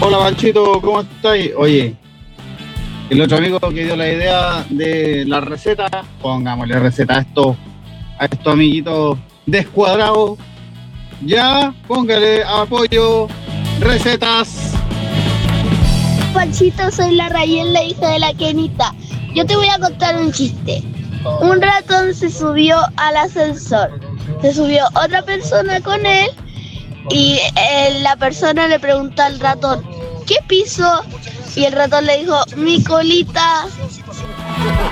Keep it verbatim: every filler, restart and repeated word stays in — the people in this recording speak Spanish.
Hola Panchito, ¿cómo estáis? Oye, el otro amigo que dio la idea de la receta, pongámosle receta a estos, a estos amiguitos descuadrados. Ya, póngale apoyo, recetas. Panchito, soy la Rayel, la hija de la Kenita. Yo te voy a contar un chiste. Un ratón se subió al ascensor. Se subió otra persona con él y eh, la persona le preguntó al ratón, ¿qué piso? Y el ratón le dijo, mi colita.